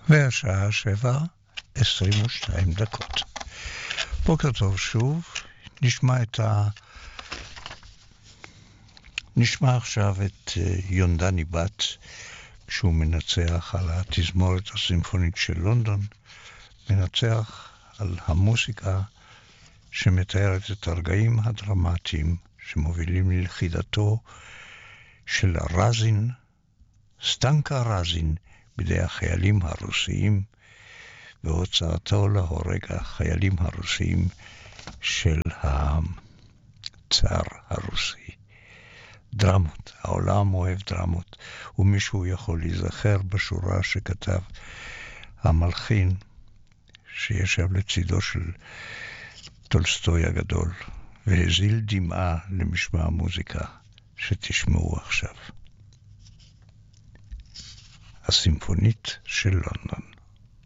והשעה 7:22. בוקר טוב שוב. נשמע עכשיו את יונדני בת, כשהוא מנצח על התזמורת הסימפונית של לונדון, מנצח על המוסיקה שמתארת את הרגעים הדרמטיים שמובילים ללכידתו של רזין, סטנקה רזין, בידי החיילים הרוסיים, והוצאתו להורג החיילים הרוסיים של הצאר הרוסי. דרמות, העולם אוהב דרמות, ומישהו יכול להיזכר בשורה שכתב המלחין שישב לצידו של טולסטוי הגדול, והזיל דמעה למשמע המוזיקה שתשמעו עכשיו. הסימפונית של לונדון.